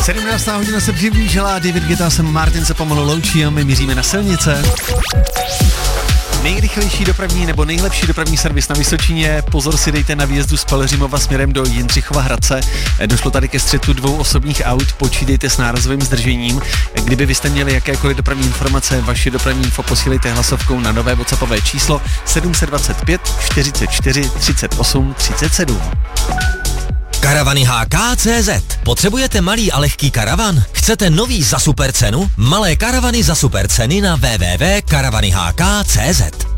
17. hodina se přiblížila, David Guetta se Martin se pomalu loučí a my míříme na silnice. Nejrychlejší dopravní nebo nejlepší dopravní servis na Vysočině. Pozor si dejte na výjezdu z Pelhřimova směrem do Jindřichova Hradce. Došlo tady ke střetu 2 osobních aut, počítejte s nárazovým zdržením. Kdyby vy jste měli jakékoliv dopravní informace, vaši dopravní info posílejte hlasovkou na nové WhatsAppové číslo 725 44 38 37. Karavany HK.cz. Potřebujete malý a lehký karavan? Chcete nový za super cenu? Malé karavany za super ceny na www.karavanyhk.cz.